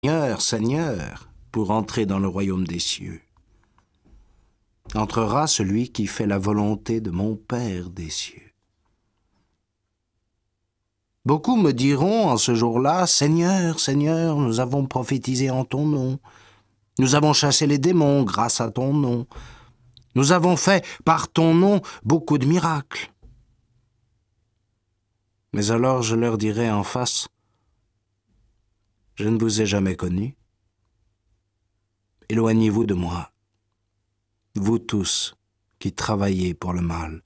Seigneur, Seigneur, pour entrer dans le royaume des cieux. Entrera celui qui fait la volonté de mon Père des cieux. Beaucoup me diront en ce jour-là, Seigneur, Seigneur, nous avons prophétisé en ton nom. Nous avons chassé les démons grâce à ton nom. Nous avons fait par ton nom beaucoup de miracles. Mais alors je leur dirai en face, je ne vous ai jamais connus. Éloignez-vous de moi, vous tous qui travaillez pour le mal.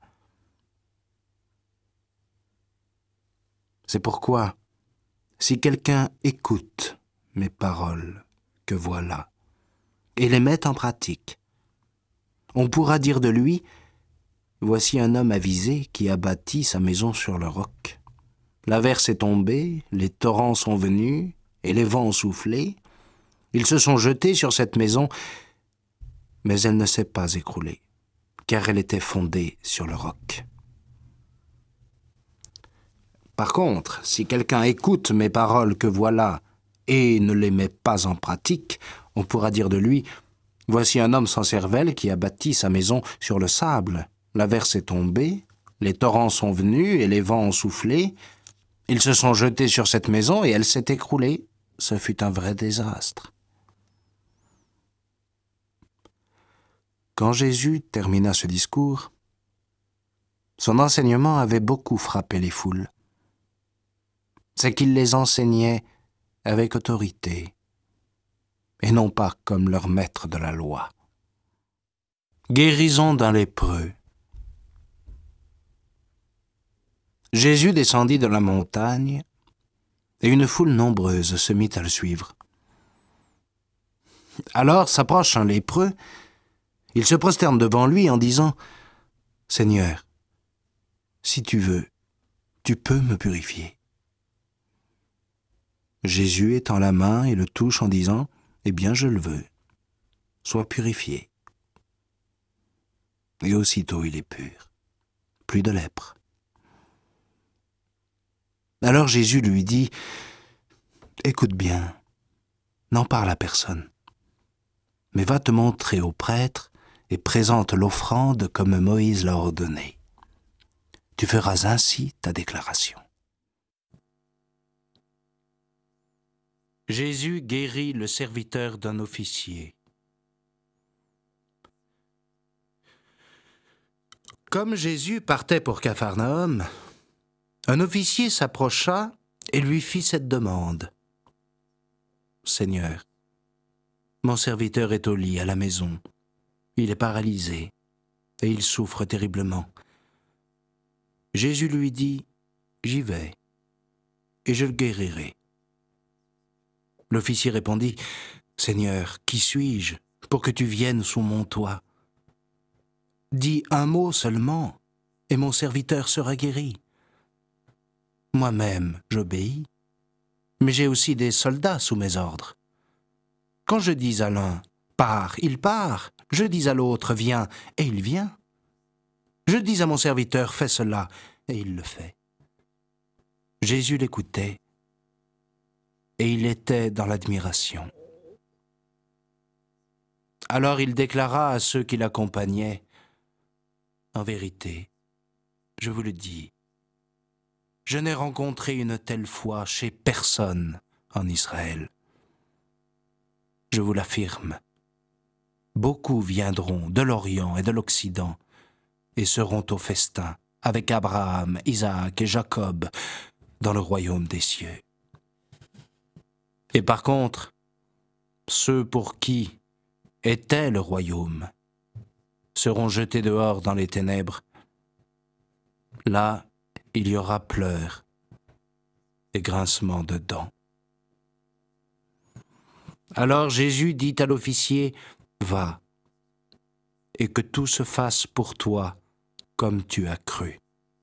C'est pourquoi, si quelqu'un écoute mes paroles que voilà, et les met en pratique, on pourra dire de lui, voici un homme avisé qui a bâti sa maison sur le roc. L'averse est tombée, les torrents sont venus, et les vents ont soufflé. Ils se sont jetés sur cette maison, mais elle ne s'est pas écroulée, car elle était fondée sur le roc. Par contre, si quelqu'un écoute mes paroles que voilà et ne les met pas en pratique, on pourra dire de lui, voici un homme sans cervelle qui a bâti sa maison sur le sable. L'averse est tombée, les torrents sont venus et les vents ont soufflé. Ils se sont jetés sur cette maison et elle s'est écroulée. Ce fut un vrai désastre. Quand Jésus termina ce discours, son enseignement avait beaucoup frappé les foules. C'est qu'il les enseignait avec autorité, et non pas comme leur maître de la loi. Guérison d'un lépreux. Jésus descendit de la montagne, et une foule nombreuse se mit à le suivre. Alors s'approche un lépreux, il se prosterne devant lui en disant « Seigneur, si tu veux, tu peux me purifier. » Jésus étend la main et le touche en disant « Eh bien, je le veux, sois purifié. » Et aussitôt il est pur, plus de lèpre. Alors Jésus lui dit « Écoute bien, n'en parle à personne, mais va te montrer au prêtre et présente l'offrande comme Moïse l'a ordonné. Tu feras ainsi ta déclaration. » Jésus guérit le serviteur d'un officier. Comme Jésus partait pour Capharnaüm, un officier s'approcha et lui fit cette demande. « Seigneur, mon serviteur est au lit à la maison. Il est paralysé et il souffre terriblement. » Jésus lui dit, « J'y vais et je le guérirai. » L'officier répondit, « Seigneur, qui suis-je pour que tu viennes sous mon toit? Dis un mot seulement et mon serviteur sera guéri. Moi-même, j'obéis, mais j'ai aussi des soldats sous mes ordres. Quand je dis à l'un, pars, il part. Je dis à l'autre, viens, et il vient. Je dis à mon serviteur, fais cela, et il le fait. » Jésus l'écoutait, et il était dans l'admiration. Alors il déclara à ceux qui l'accompagnaient, « En vérité, je vous le dis, je n'ai rencontré une telle foi chez personne en Israël. Je vous l'affirme, beaucoup viendront de l'Orient et de l'Occident et seront au festin avec Abraham, Isaac et Jacob dans le royaume des cieux. Et par contre, ceux pour qui était le royaume seront jetés dehors dans les ténèbres. Là, il y aura pleurs et grincement de dents. » Alors Jésus dit à l'officier, « Va, et que tout se fasse pour toi comme tu as cru. »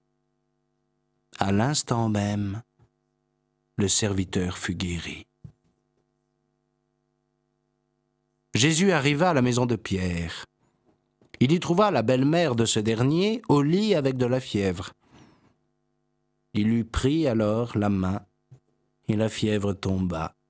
À l'instant même, le serviteur fut guéri. Jésus arriva à la maison de Pierre. Il y trouva la belle-mère de ce dernier au lit avec de la fièvre. Il lui prit alors la main et la fièvre tomba.